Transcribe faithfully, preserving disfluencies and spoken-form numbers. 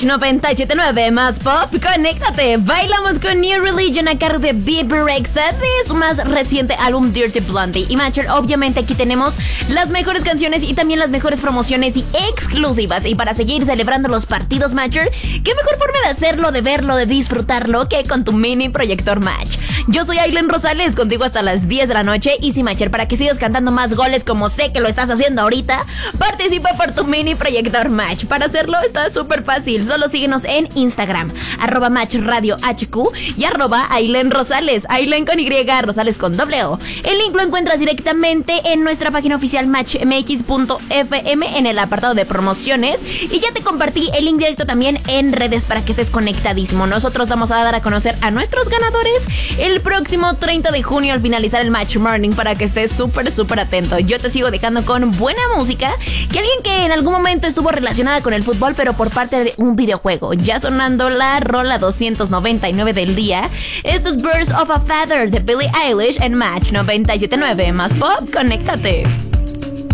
Match noventa y siete punto nueve más pop, conéctate. Bailamos con New Religion a cargo de Bebe Rexha de su más reciente álbum Dirty Blondie. Y Matcher, obviamente aquí tenemos las mejores canciones y también las mejores promociones y exclusivas. Y para seguir celebrando los partidos Matcher, qué mejor forma de hacerlo, de verlo, de disfrutarlo que con tu mini proyector Match. Yo soy Ailen Rosales, contigo hasta las diez de la noche. Y sí, Matcher, para que sigas cantando más goles como sé que lo estás haciendo ahorita, participa por tu mini proyector Match. Para hacerlo está súper fácil, solo síguenos en Instagram, arroba Match Radio H Q y arroba Ailen Rosales, Ailen con Y, Rosales con doble O. El link lo encuentras directamente en nuestra página oficial match m x punto f m en el apartado de promociones, y ya te compartí el link directo también en redes para que estés conectadísimo. Nosotros vamos a dar a conocer a nuestros ganadores el próximo treinta de junio al finalizar el Match Morning, para que estés súper súper atento. Yo te sigo dejando con buena música, que alguien que en algún momento estuvo relacionada con el fútbol pero por parte de un videojuego. Ya sonando la rola doscientos noventa y nueve del día. Esto es Birds of a Feather de Billie Eilish en Match noventa y siete punto nueve más pop, conéctate.